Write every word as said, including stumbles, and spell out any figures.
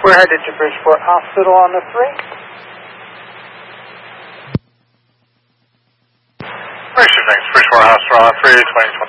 We're headed to Bridgeport Hospital on the three. Bridgeport Hospital on three, twenty twenty.